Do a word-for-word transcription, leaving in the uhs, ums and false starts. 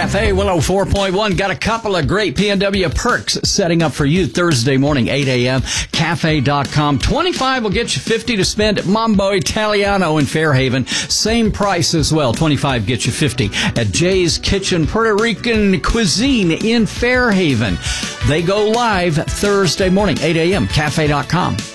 Cafe one oh four point one. Got a couple of great P N W perks setting up for you Thursday morning, eight a.m. Cafe dot com. twenty-five will get you fifty to spend at Mambo Italiano in Fairhaven. Same price as well. twenty-five gets you fifty at Jay's Kitchen Puerto Rican Cuisine in Fairhaven. They go live Thursday morning, eight a.m. Cafe dot com.